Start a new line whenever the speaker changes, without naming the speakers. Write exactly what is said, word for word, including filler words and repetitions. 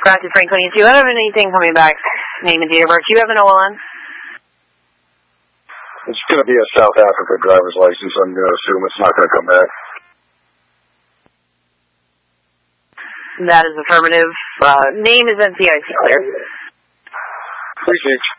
Granted, Franklin, do you have anything coming back? Name and date of birth. Do you have an O L N?
It's going to be a South Africa driver's license. I'm going to assume it's not going to come back.
That is affirmative. Uh, name is N C I C clear.
Appreciate you.